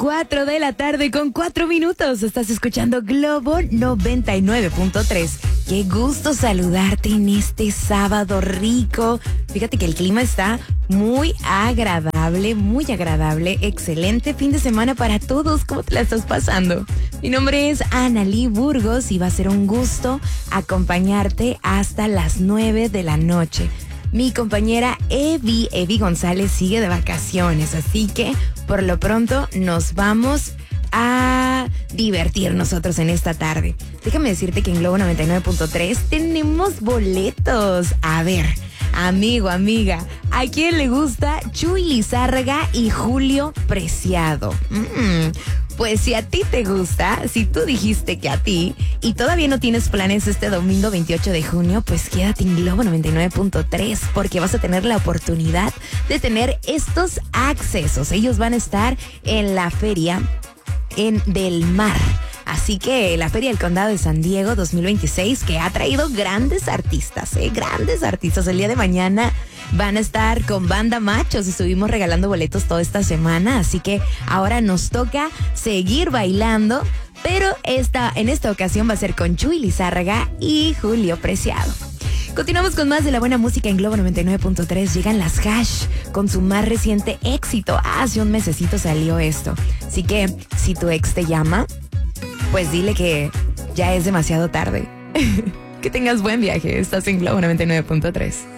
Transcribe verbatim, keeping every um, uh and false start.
cuatro de la tarde con cuatro minutos. Estás escuchando Globo noventa y nueve punto tres. Qué gusto saludarte en este sábado rico. Fíjate que el clima está muy agradable, muy agradable. Excelente fin de semana para todos. ¿Cómo te la estás pasando? Mi nombre es Analí Burgos y va a ser un gusto acompañarte hasta las nueve de la noche. Mi compañera Evi, Evi González sigue de vacaciones, así que por lo pronto nos vamos a divertir nosotros en esta tarde. Déjame decirte que en Globo noventa y nueve punto tres tenemos boletos. A ver, amigo, amiga, ¿a quién le gusta Chuy Lizárraga y Julio Preciado? Mm, pues si a ti te gusta, si tú dijiste que a ti y todavía no tienes planes este domingo veintiocho de junio, pues quédate en Globo noventa y nueve punto tres porque vas a tener la oportunidad de tener estos accesos. Ellos van a estar en la feria en Del Mar. Así que la Feria del Condado de San Diego dos mil veintiséis, que ha traído grandes artistas, ¿eh? Grandes artistas. El día de mañana van a estar con Banda Machos. Estuvimos regalando boletos toda esta semana, así que ahora nos toca seguir bailando. Pero esta, en esta ocasión va a ser con Chuy Lizárraga y Julio Preciado. Continuamos con más de la buena música en Globo noventa y nueve punto tres. Llegan las Hash con su más reciente éxito. Hace un mesecito salió esto. Así que si tu ex te llama, pues dile que ya es demasiado tarde. Que tengas buen viaje. Estás en Globo noventa y nueve punto tres.